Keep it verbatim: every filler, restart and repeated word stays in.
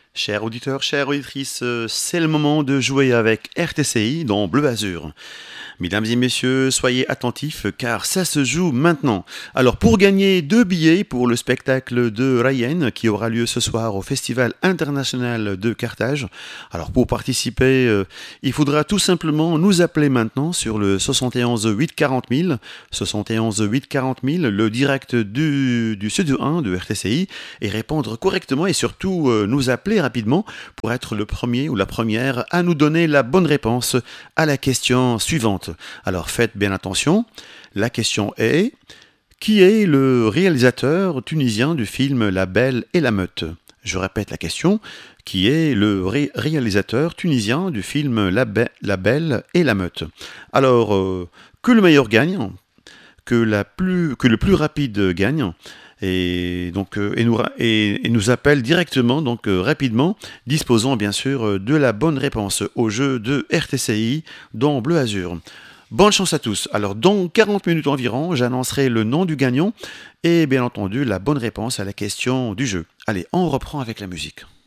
Chers auditeurs, chères auditrices, euh, c'est le moment de jouer avec R T C I dans Bleu Azur. Mesdames et messieurs, soyez attentifs car ça se joue maintenant. Alors pour gagner deux billets pour le spectacle de Ryan qui aura lieu ce soir au Festival international de Carthage, alors pour participer, euh, il faudra tout simplement nous appeler maintenant sur le soixante et onze huit quarante mille, soixante et onze huit quarante mille, le direct du, du Studio un de R T C I et répondre correctement et surtout euh, nous appeler rapidement pour être le premier ou la première à nous donner la bonne réponse à la question suivante. Alors faites bien attention, la question est: qui est le réalisateur tunisien du film La Belle et la Meute? Je répète la question: qui est le ré- réalisateur tunisien du film La, Be- La Belle et la Meute? Alors, euh, que le meilleur gagne, que, la plus, que le plus rapide gagne, et donc euh, et, nous, ra- et, et nous appelle directement, donc euh, rapidement, disposant bien sûr euh, de la bonne réponse au jeu de R T C I dans Bleu Azur. Bonne chance à tous. Alors dans quarante minutes environ, j'annoncerai le nom du gagnant et bien entendu la bonne réponse à la question du jeu. Allez, on reprend avec la musique.